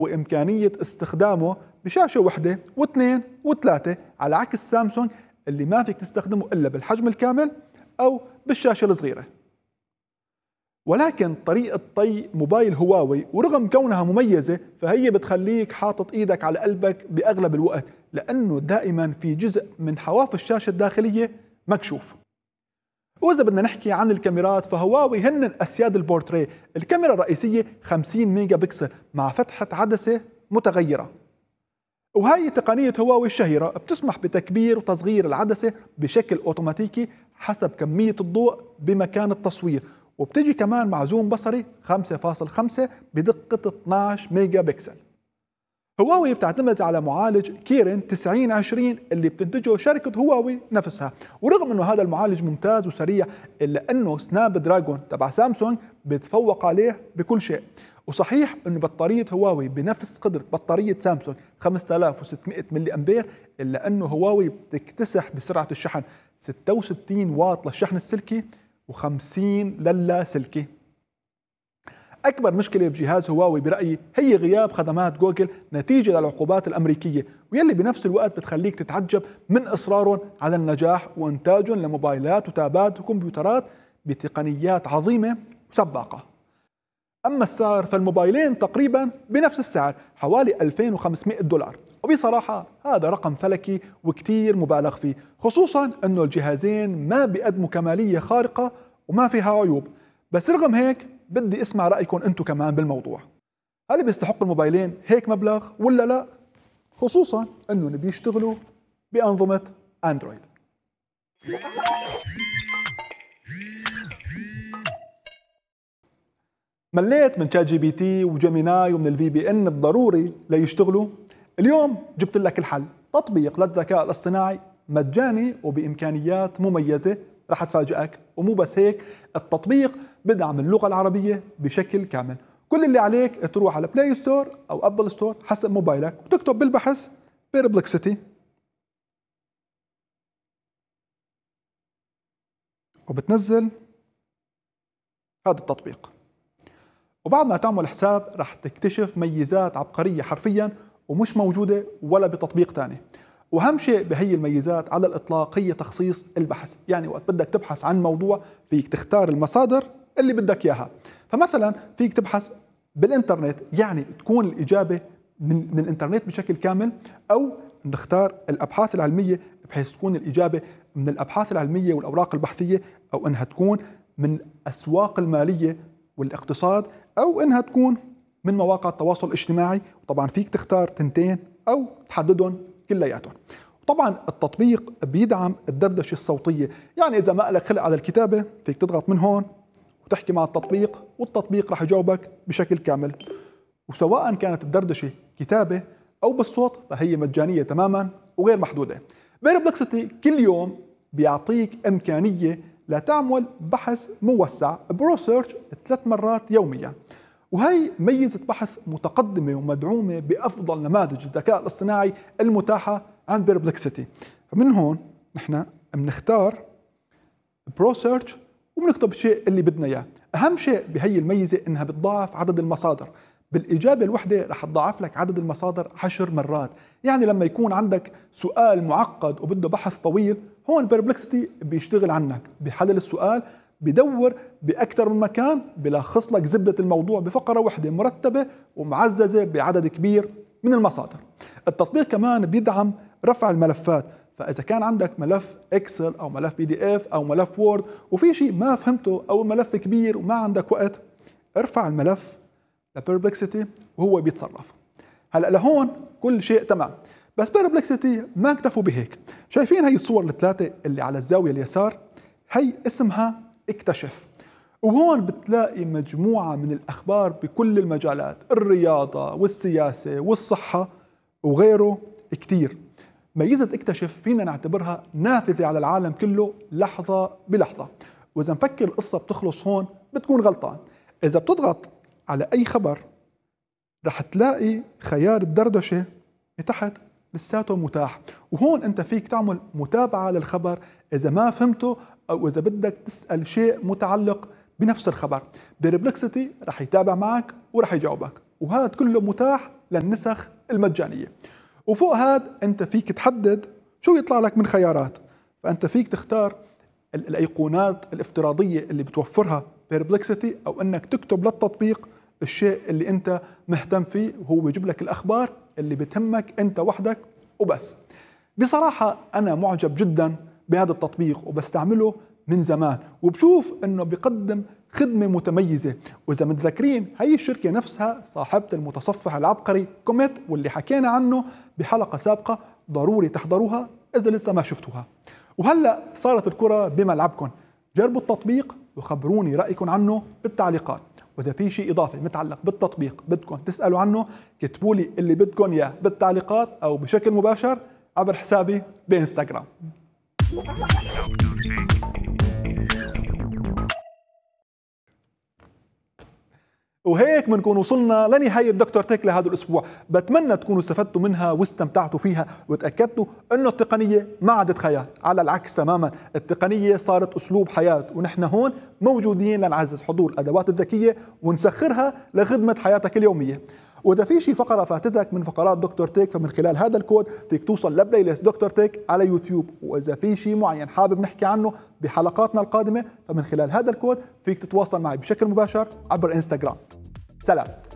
وإمكانية استخدامه بشاشة واحدة واثنين وثلاثة، على عكس سامسونج اللي ما فيك تستخدمه إلا بالحجم الكامل أو بالشاشة الصغيرة. ولكن طريقة طي موبايل هواوي ورغم كونها مميزة فهي بتخليك حاطط إيدك على قلبك بأغلب الوقت، لأنه دائما في جزء من حواف الشاشة الداخلية مكشوف. وإذا بدنا نحكي عن الكاميرات فهواوي هن أسياد البورتريه. الكاميرا الرئيسية 50 ميجا بكسل مع فتحة عدسة متغيرة، وهي تقنية هواوي الشهيرة بتسمح بتكبير وتصغير العدسة بشكل أوتوماتيكي حسب كمية الضوء بمكان التصوير، وبتجي كمان مع زوم بصري 5.5 بدقة 12 ميجا بكسل. هواوي بتعتمد على معالج كيرين 9020 اللي بتنتجه شركة هواوي نفسها، ورغم انه هذا المعالج ممتاز وسريع الا انه سناب دراجون تبع سامسونج بتفوق عليه بكل شيء. وصحيح انه بطارية هواوي بنفس قدرة بطارية سامسونج 5600 ملي امبير، الا انه هواوي بتكتسح بسرعة الشحن 66 واط للشحن السلكي و50 للاسلكي. أكبر مشكلة بجهاز هواوي برأيي هي غياب خدمات جوجل نتيجة للعقوبات الأمريكية، ويلي بنفس الوقت بتخليك تتعجب من إصرارهم على النجاح وإنتاجهم لموبايلات وتابات وكمبيوترات بتقنيات عظيمة وسباقة. أما السعر فالموبايلين تقريبا بنفس السعر حوالي $2500، وبصراحة هذا رقم فلكي وكتير مبالغ فيه، خصوصا أنه الجهازين ما بيقدموا كمالية خارقة وما فيها عيوب. بس رغم هيك بدي اسمع رأيكم انتم كمان بالموضوع، هل بيستحق الموبايلين هيك مبلغ ولا لا؟ خصوصا انهم بيشتغلوا بأنظمة اندرويد. مليت من شات جي بي تي وجيميناي ومن الفي بي ان الضروري ليشتغلوا؟ اليوم جبت لك الحل، تطبيق للذكاء الاصطناعي مجاني وبإمكانيات مميزة رح تفاجئك. ومو بس هيك، التطبيق بدعم اللغة العربية بشكل كامل. كل اللي عليك تروح على بلاي ستور أو أبل ستور حسب موبايلك وتكتب بالبحث بيربلكسيتي، وبتنزل هذا التطبيق. وبعد ما تعمل حساب رح تكتشف ميزات عبقرية حرفيا ومش موجودة ولا بتطبيق تاني. وأهم شيء بهي الميزات على الإطلاق هي تخصيص البحث، يعني وقت بدك تبحث عن موضوع فيك تختار المصادر اللي بدك إياها. فمثلا فيك تبحث بالإنترنت، يعني تكون الإجابة من الإنترنت بشكل كامل، أو نختار الأبحاث العلمية بحيث تكون الإجابة من الأبحاث العلمية والأوراق البحثية، أو إنها تكون من أسواق المالية والاقتصاد، أو إنها تكون من مواقع التواصل الاجتماعي. وطبعا فيك تختار تنتين أو تحددهم كلياتهم. طبعا التطبيق بيدعم الدردشة الصوتية، يعني إذا ما لك خلق على الكتابة فيك تضغط من هون وتحكي مع التطبيق والتطبيق رح يجاوبك بشكل كامل. وسواء كانت الدردشة كتابة أو بالصوت فهي مجانية تماما وغير محدودة. بيربلكسيتي كل يوم بيعطيك إمكانية لتعمل بحث موسع برو سيرش 3 مرات يوميا، وهي ميزة بحث متقدمة ومدعومة بأفضل نماذج الذكاء الاصطناعي المتاحة عند بيربلكسيتي. فمن هون نحن بنختار برو سيرش وبنكتب الشيء اللي بدنا اياه. اهم شيء بهي الميزة انها بتضاعف عدد المصادر، بالاجابة الوحدة رح تضاعف لك عدد المصادر 10 مرات. يعني لما يكون عندك سؤال معقد وبده بحث طويل، هون بيربلكسيتي بيشتغل عنك بحلل السؤال، بدور بأكثر من مكان، بلخص لك زبدة الموضوع بفقرة واحدة مرتبة ومعززة بعدد كبير من المصادر. التطبيق كمان بيدعم رفع الملفات، فإذا كان عندك ملف إكسل أو ملف PDF أو ملف وورد وفي شيء ما فهمته أو الملف كبير وما عندك وقت، ارفع الملف لبيربلكسيتي وهو بيتصرف. هلأ لهون كل شيء تمام، بس بيربلكسيتي ما اكتفوا بهيك. شايفين هي الصور الثلاثة اللي على الزاوية اليسار؟ هي اسمها اكتشف، وهون بتلاقي مجموعة من الأخبار بكل المجالات، الرياضة والسياسة والصحة وغيره كتير. ميزة اكتشف فينا نعتبرها نافذة على العالم كله لحظة بلحظة، وإذا مفكر القصة بتخلص هون بتكون غلطان. إذا بتضغط على أي خبر رح تلاقي خيار الدردشة تحت لساته متاح، وهون أنت فيك تعمل متابعة للخبر إذا ما فهمته أو إذا بدك تسأل شيء متعلق بنفس الخبر. بيربلكسيتي رح يتابع معك ورح يجاوبك، وهذا كله متاح للنسخ المجانية. وفوق هذا أنت فيك تحدد شو يطلع لك من خيارات، فأنت فيك تختار الأيقونات الافتراضية اللي بتوفرها Perplexity، أو أنك تكتب للتطبيق الشيء اللي أنت مهتم فيه، وهو بيجيب لك الأخبار اللي بتهمك أنت وحدك وبس. بصراحة أنا معجب جدا بهذا التطبيق وبستعمله من زمان، وبشوف أنه بيقدم خدمة متميزة. وإذا متذكرين هي الشركة نفسها صاحبة المتصفح العبقري كوميت، واللي حكينا عنه بحلقة سابقة، ضروري تحضروها إذا لسه ما شفتوها. وهلأ صارت الكرة بملعبكم، جربوا التطبيق وخبروني رأيكم عنه بالتعليقات. وإذا في شيء إضافي متعلق بالتطبيق بدكم تسألوا عنه، كتبوا لي اللي بدكم إياه بالتعليقات أو بشكل مباشر عبر حسابي بإنستغرام. وهيك بنكون وصلنا لنهاية دكتور تك لهذا الأسبوع. بتمنى تكونوا استفدتوا منها واستمتعتوا فيها، وتأكدتوا أنه التقنية ما عادت خيال، على العكس تماما، التقنية صارت أسلوب حياة، ونحن هون موجودين لنعزز حضور الأدوات الذكية ونسخرها لخدمة حياتك اليومية. وإذا في شي فقرة فاتتك من فقرات دكتور تك، فمن خلال هذا الكود فيك توصل لبلاي ليست دكتور تك على يوتيوب. وإذا في شي معين حابب نحكي عنه بحلقاتنا القادمة، فمن خلال هذا الكود فيك تتواصل معي بشكل مباشر عبر انستغرام. سلام.